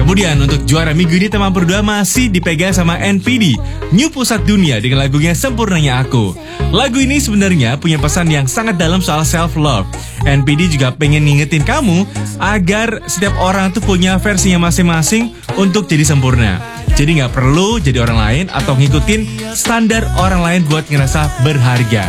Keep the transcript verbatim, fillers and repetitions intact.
Kemudian untuk juara minggu ini tema berdua masih dipegang sama N P D, New Pusat Dunia dengan lagunya Sempurnanya Aku. Lagu ini sebenarnya punya pesan yang sangat dalam soal self-love. N P D juga pengen ngingetin kamu agar setiap orang tuh punya versinya masing-masing untuk jadi sempurna. Jadi gak perlu jadi orang lain atau ngikutin standar orang lain buat ngerasa berharga.